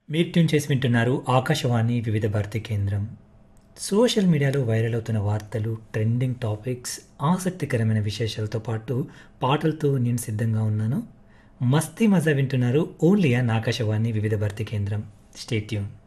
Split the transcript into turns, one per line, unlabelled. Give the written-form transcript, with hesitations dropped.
మీరు ట్యూన్ చేసి వింటున్నారు ఆకాశవాణి వివిధ భారతి కేంద్రం. సోషల్ మీడియాలో వైరల్ అవుతున్న వార్తలు, ట్రెండింగ్ టాపిక్స్, ఆసక్తికరమైన విశేషాలతో పాటు పాటలతో నేను సిద్ధంగా ఉన్నాను. మస్తీ మజా వింటున్నారు ఓన్లీ ఆన్ ఆకాశవాణి వివిధ భారతి కేంద్రం. Stay tune.